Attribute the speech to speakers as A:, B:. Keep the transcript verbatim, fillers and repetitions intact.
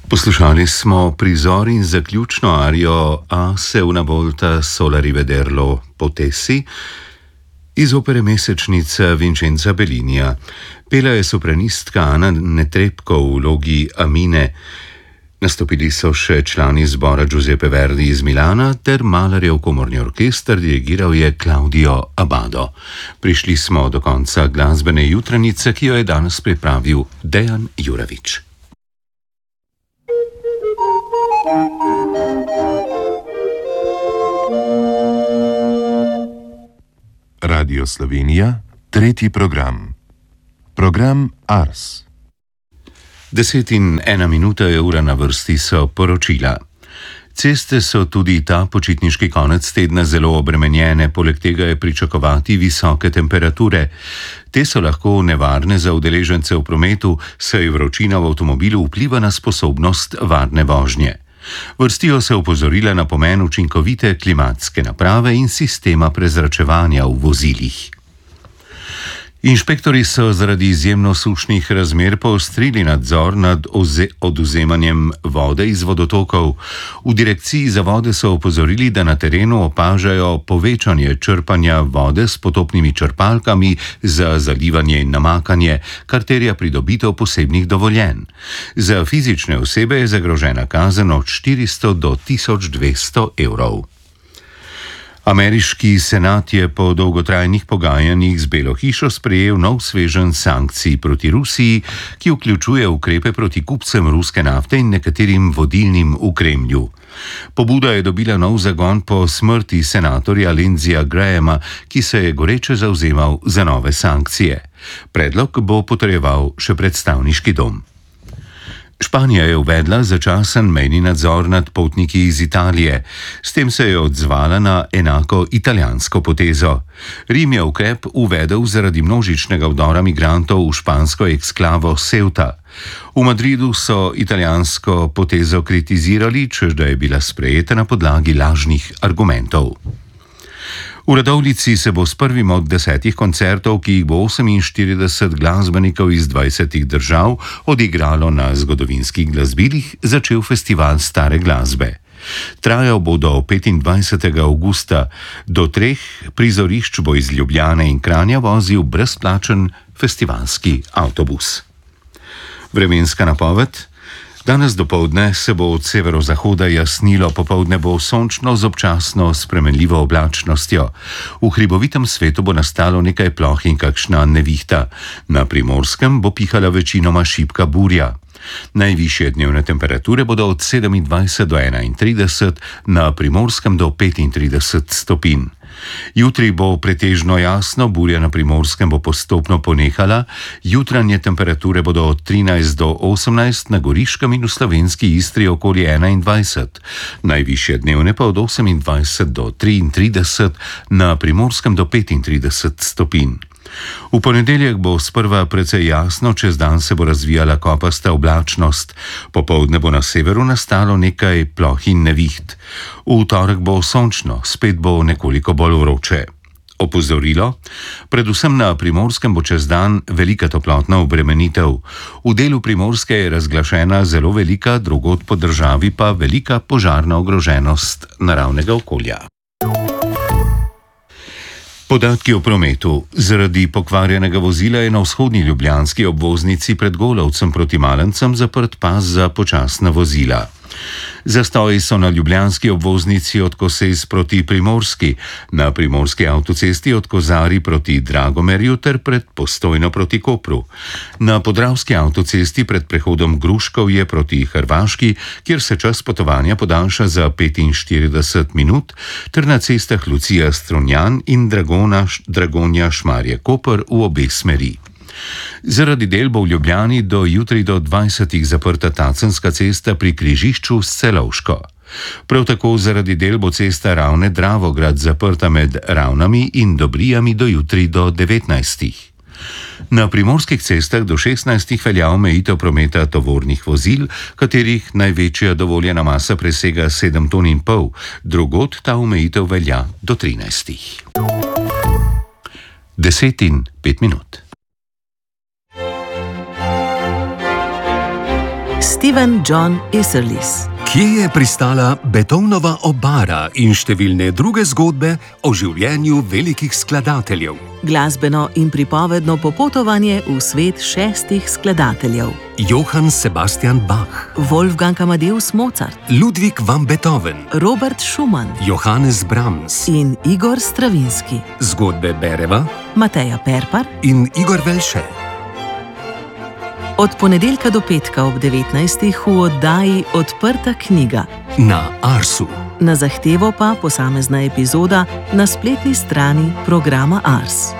A: Poslušali smo prizor in zaključno arijo A se una volta sola rivederlo potessi iz opere Mesečnica Vincenza Bellinija. Pela je sopranistka Ana Netrebko v vlogi Amine. Nastopili so še člani zbora Giuseppe Verdi iz Milana ter Malarjev komorni orkester, dirigiral je Claudio Abbado. Prišli smo do konca glasbene jutranice, ki jo je danes pripravil Dejan Juravič.
B: Radio Slovenija, tretji program. Program Ars.
A: Deset in ena minuta je ura, na vrsti so poročila. Ceste so tudi ta počitniški konec tedna zelo obremenjene, poleg tega je pričakovati visoke temperature. Te so lahko nevarne za udeležence v prometu, saj vročina v avtomobilu vpliva na sposobnost varne vožnje. Vrstijo se opozorila na pomen učinkovite klimatske naprave in sistema prezračevanja v vozilih. Inšpektori so zaradi izjemno sušnih razmer poostrili nadzor nad odvzemanjem vode iz vodotokov. V direkciji za vode so opozorili, da na terenu opažajo povečanje črpanja vode s potopnimi črpalkami za zalivanje in namakanje, kar terja pridobitev posebnih dovoljenj. Za fizične osebe je zagrožena kazen od štiristo do tisoč dvesto evrov. Ameriški senat je po dolgotrajnih pogajanjih z Belo hišo sprejel nov sveženj sankcij proti Rusiji, ki vključuje ukrepe proti kupcem ruske nafte in nekaterim vodilnim v Kremlju. Pobuda je dobila nov zagon po smrti senatorja Lindseyja Grahama, ki se je goreče zavzemal za nove sankcije. Predlog bo potrjeval še predstavniški dom. Španija je uvedla začasen mejni nadzor nad potniki iz Italije. S tem se je odzvala na enako italijansko potezo. Rim je ukrep uvedel zaradi množičnega vdora migrantov v špansko eksklavo Ceuta. V Madridu so italijansko potezo kritizirali, češ da je bila sprejeta na podlagi lažnih argumentov. V Radovljici se bo s prvim od desetih koncertov, ki jih bo oseminštirideset glasbenikov iz dvajsetih držav odigralo na zgodovinskih glasbilih, začel festival stare glasbe. Trajal bo do petindvajsetega avgusta. Do treh prizorišč bo iz Ljubljane in Kranja vozil brezplačen festivalski avtobus. Vremenska napoved. Danes dopoldne se bo od severozahoda jasnilo, popoldne bo sončno z občasno spremenljivo oblačnostjo. V hribovitem svetu bo nastalo nekaj ploh in kakšna nevihta. Na Primorskem bo pihala večinoma šibka burja. Najvišje dnevne temperature bodo od sedemindvajset do enaintrideset, na Primorskem do petintrideset stopinj. Jutri bo pretežno jasno, burja na Primorskem bo postopno ponehala, jutranje temperature bodo od trinajst do osemnajst, na Goriškem in v slovenski Istri okoli enaindvajset, najvišje dnevne pa od osemindvajset do triintrideset, na Primorskem do petintrideset stopinj. V ponedeljek bo sprva precej jasno, čez dan se bo razvijala kopasta oblačnost. Popoldne bo na severu nastalo nekaj ploh in neviht. V torek bo sončno, spet bo nekoliko bolj vroče. Opozorilo: predvsem na Primorskem bo čez dan velika toplotna obremenitev. V delu Primorske je razglašena zelo velika, drugod po državi pa velika požarna ogroženost naravnega okolja. Podatki o prometu. Zaradi pokvarjenega vozila je na vzhodni ljubljanski obvoznici pred Golovcem proti Malencem zaprt pas za počasna vozila. Zastoji so na ljubljanski obvoznici od Kosez proti Primorski, na primorski avtocesti od Kozari proti Dragomerju ter pred Postojno proti Kopru. Na podravski avtocesti pred prehodom Gruškovje proti Hrvaški, kjer se čas potovanja podaljša za petinštirideset minut, ter na cestah Lucija Strunjan in Dragona, Dragonja Šmarje Koper v obe smeri. Zaradi del bo v Ljubljani do jutri do dvajsetih zaprta Tacenska cesta pri križišču s Celovško. Prav tako zaradi del bo cesta Ravne-Dravograd zaprta med Ravnami in Dobrijami do jutri do devetnajstih. Na primorskih cestah do šestnajstih velja omejitev prometa tovornih vozil, katerih največja dovoljena masa presega sedem ton in pol, drugod ta omejitev velja do trinajstih. Deset in pet minut.
C: Stephen John Isserlis.
D: Kje je pristala Beethovenova obara in številne druge zgodbe o življenju velikih skladateljev?
C: Glasbeno in pripovedno popotovanje v svet šestih skladateljev.
D: Johann Sebastian Bach,
C: Wolfgang Amadeus Mozart,
D: Ludwig van Beethoven,
C: Robert Schumann
D: Johannes Brahms
C: in Igor Stravinski.
D: Zgodbe Bereva
C: Mateja Perpar.
D: in Igor Velše.
C: Od ponedeljka do petka ob devetnajstih v oddaji Odprta knjiga.
D: Na Arsu.
C: Na zahtevo pa posamezna epizoda na spletni strani programa Ars.